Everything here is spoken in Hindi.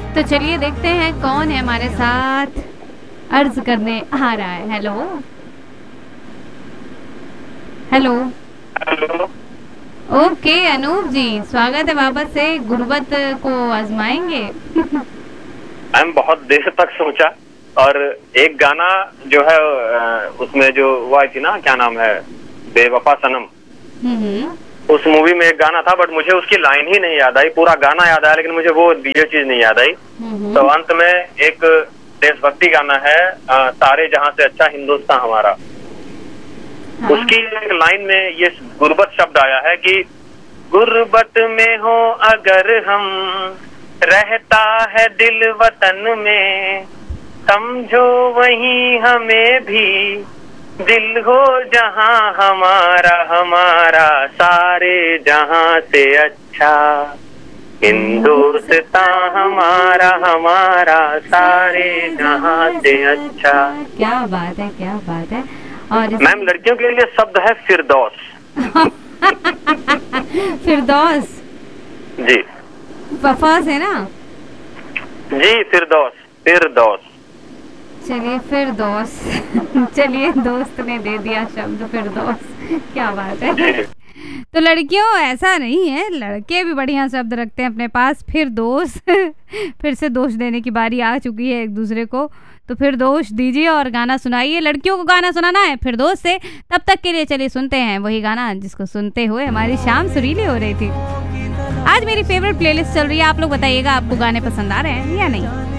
तो चलिए देखते हैं कौन है हमारे साथ अर्ज करने आ रहा है। Hello hello. Hello. Okay Anoop जी, स्वागत है वापस से। गुर्बत को आजमाएंगे। मैम बहुत देर तक सोचा और एक गाना जो है उसमें जो वो आई थी ना, क्या नाम है, बेवफा सनम। उस मूवी में एक गाना था बट मुझे उसकी लाइन ही नहीं याद आई। पूरा गाना याद आया लेकिन मुझे वो ये चीज नहीं याद आई। तो अंत में एक देशभक्ति गाना है, सारे जहां से अच्छा हिंदुस्तान हमारा। उसकी एक लाइन में ये गुर्बत शब्द आया है कि गुर्बत में हो अगर हम, रहता है दिल वतन में, समझो वहीं हमें भी दिल हो जहां हमारा, हमारा सारे जहां से अच्छा हिंदुस्तान हमारा, हमारा सारे जहां से अच्छा। क्या बात है, क्या बात है। और मैम लड़कियों के लिए शब्द है फिरदौस। फिरदौस जी वफा से ना? जी फिरदौस, फिरदौस। चलिए फिरदौस। चलिए दोस्त ने दे दिया शब्द फिरदौस। क्या बात है। तो लड़कियों ऐसा नहीं है, लड़के भी बढ़िया शब्द रखते हैं अपने पास। फिर दोस्त फिर से दोष देने की बारी आ चुकी है एक दूसरे को। तो फिर दोष दीजिए और गाना सुनाइए। लड़कियों को गाना सुनाना है फिर दोस्त से। तब तक के लिए चलिए सुनते हैं वही गाना जिसको सुनते हुए हमारी शाम सुरीली हो रही थी। आज मेरी फेवरेट प्लेलिस्ट चल रही है। आप लोग बताइएगा आपको गाने पसंद आ रहे हैं या नहीं।